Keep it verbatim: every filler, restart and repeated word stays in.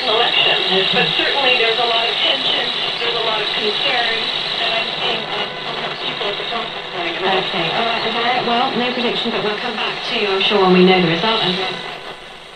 certain election. But certainly there's a lot of tension, there's a lot of concern, and I'm seeing um, sometimes people at the top playing. Okay, all right, Andrea. Well, no prediction, but we'll come back to you, I'm sure, when we know the result, Andrea.